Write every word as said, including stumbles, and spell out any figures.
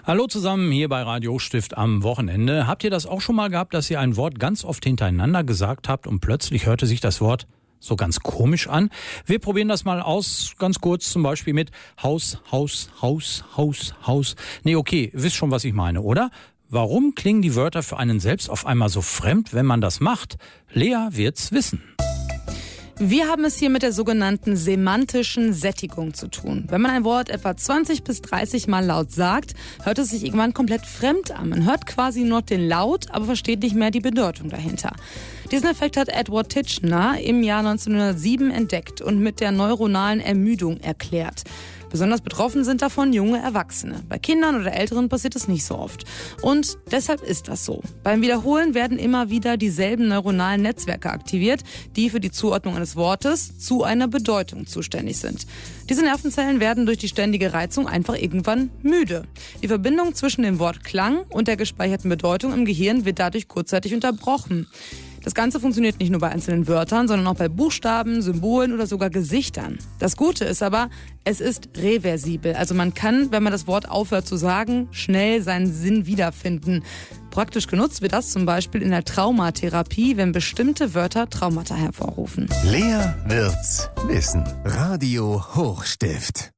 Hallo zusammen hier bei Radio Hochstift am Wochenende. Habt ihr das auch schon mal gehabt, dass ihr ein Wort ganz oft hintereinander gesagt habt und plötzlich hörte sich das Wort so ganz komisch an? Wir probieren das mal aus, ganz kurz, zum Beispiel mit Haus, Haus, Haus, Haus, Haus. Nee, okay, wisst schon, was ich meine, oder? Warum klingen die Wörter für einen selbst auf einmal so fremd, wenn man das macht? Lea wird's wissen. Wir haben es hier mit der sogenannten semantischen Sättigung zu tun. Wenn man ein Wort etwa zwanzig bis dreißig Mal laut sagt, hört es sich irgendwann komplett fremd an. Man hört quasi nur den Laut, aber versteht nicht mehr die Bedeutung dahinter. Diesen Effekt hat Edward Titchener im Jahr neunzehnhundertsieben entdeckt und mit der neuronalen Ermüdung erklärt. Besonders betroffen sind davon junge Erwachsene. Bei Kindern oder Älteren passiert es nicht so oft. Und deshalb ist das so. Beim Wiederholen werden immer wieder dieselben neuronalen Netzwerke aktiviert, die für die Zuordnung eines Wortes zu einer Bedeutung zuständig sind. Diese Nervenzellen werden durch die ständige Reizung einfach irgendwann müde. Die Verbindung zwischen dem Wortklang und der gespeicherten Bedeutung im Gehirn wird dadurch kurzzeitig unterbrochen. Das Ganze funktioniert nicht nur bei einzelnen Wörtern, sondern auch bei Buchstaben, Symbolen oder sogar Gesichtern. Das Gute ist aber, es ist reversibel. Also man kann, wenn man das Wort aufhört zu sagen, schnell seinen Sinn wiederfinden. Praktisch genutzt wird das zum Beispiel in der Traumatherapie, wenn bestimmte Wörter Traumata hervorrufen. Lea wird's wissen. Radio Hochstift.